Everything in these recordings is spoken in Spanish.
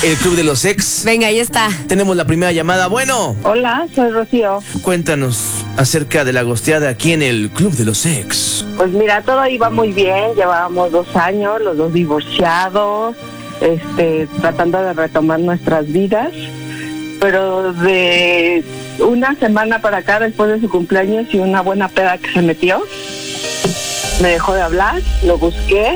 el Club de los Ex. Venga, ahí está. Tenemos la primera llamada. Bueno, Hola, soy Rocío. cuéntanos acerca de la gosteada aquí en el Club de los Ex. Pues mira, todo iba muy bien, llevábamos 2 años, los dos divorciados, tratando de retomar nuestras vidas, pero de una semana para acá, después de su cumpleaños y una buena peda que se metió, me dejó de hablar, lo busqué,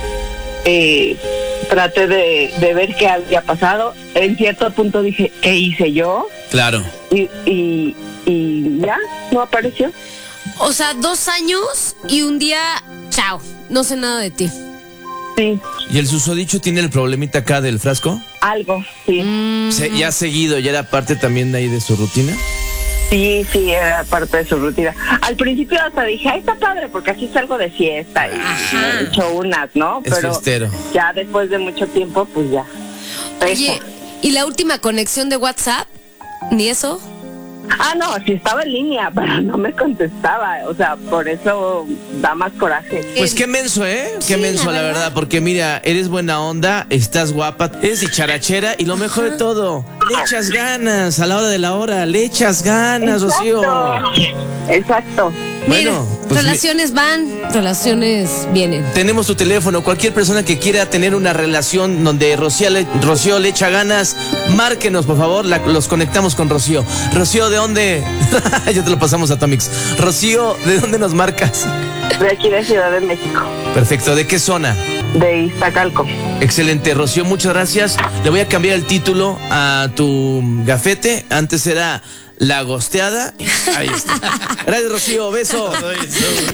traté de ver qué había pasado. En cierto punto dije, ¿qué hice yo? Claro. Y ya, no apareció. O sea, 2 años y un día, chao, no sé nada de ti. Sí, ¿Y el susodicho tiene el problemita acá del frasco? algo, sí. ¿Ya ha seguido? ¿Ya era parte también de ahí de su rutina? Sí, era parte de su rutina. Al principio hasta dije, ay, está padre, porque así salgo de fiesta y he hecho unas, ¿no? Es fiestero. Ya después de mucho tiempo, pues ya. Oye, ¿y la última conexión de WhatsApp? ¿Ni eso? Ah, no, sí estaba en línea, pero no me contestaba. O sea, por eso da más coraje. Pues qué menso, ¿eh? Qué Sí, menso, la verdad. Porque mira, eres buena onda, estás guapa, eres dicharachera y lo mejor de todo, le echas ganas a la hora de la hora, le echas ganas, Rocío. Exacto. Bueno, Mira, pues relaciones van, relaciones vienen. tenemos tu teléfono. Cualquier persona que quiera tener una relación donde Rocío le echa ganas, márquenos, por favor. Los conectamos con Rocío. Rocío, ¿de dónde? Ya te lo pasamos a Tomix. Rocío, ¿de dónde nos marcas? De aquí de Ciudad de México, Perfecto. ¿De qué zona? de Iztacalco. Excelente, Rocío, muchas gracias. Le voy a cambiar el título a tu gafete. Antes era La Gosteada. Ahí está. Gracias, Rocío. Beso.